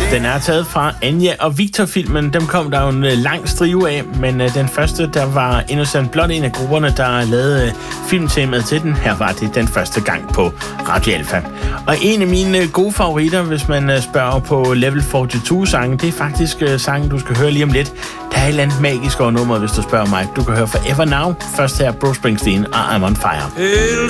Den er taget fra Anja og Victor-filmen. Dem kom der jo en lang strive af, men den første, der var Innocent Blood, en af grupperne, der lavede filmtemaet til den. Her var det den første gang på Radio Alpha. Og en af mine gode favoritter, hvis man spørger på Level 42-sangen, det er faktisk sangen, du skal høre lige om lidt. Der er et eller andet magisk over nummeret, hvis du spørger mig. Du kan høre Forever Now. Først her Bruce Springsteen og I'm on Fire.